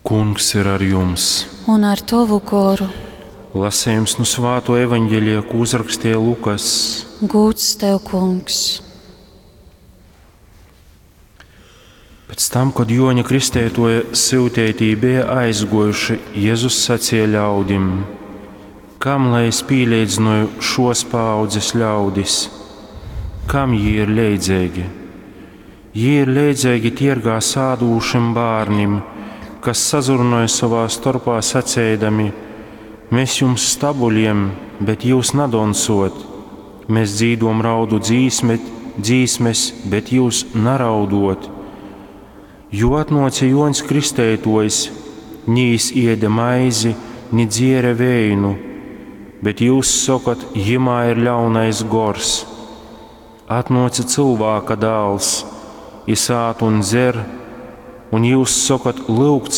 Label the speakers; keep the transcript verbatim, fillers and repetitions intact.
Speaker 1: Kungs ir ar jums.
Speaker 2: Un ar tavu goru.
Speaker 1: Lasījums no Svēto evaņģēlija, ko uzrakstīja Lukas.
Speaker 2: Gūts tev, Kungs.
Speaker 1: Pēc tam, kad Joņa Kristētoja siltētī bija aizgojuši, Jēzus sacīja ļaudim: kam lai es pīlīdzināju šos paaudzes ļaudis? Kam jī ir leidzīgi? Jī ir leidzīgi tirgā sādūšam bārnim, kas sazurnoja savā starpā sacēdami: mēs jums stabuļiem, bet jūs nadonsot. Mēs dzīdom raudu dzīsmet, dzīsmes, bet jūs naraudot. Jo atnoca Joņs Kristētojs, nīs ieda maizi, ni dziere veinu, bet jūs sakat, jimā ir ļaunais gors. Atnoca cilvēka dēls, isāt un dzer, un jūs sakat, lūgts